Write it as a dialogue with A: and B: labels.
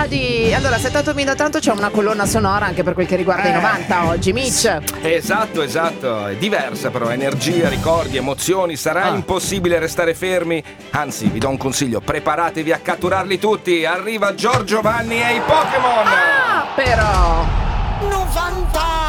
A: di... Allora, 78.000 c'è una colonna sonora anche per quel che riguarda i 90 oggi, Mitch.
B: Esatto, è diversa però, energia, ricordi, emozioni, sarà impossibile restare fermi. Anzi, vi do un consiglio, preparatevi a catturarli tutti. Arriva Giorgio Vanni e i Pokémon.
A: Però
C: 90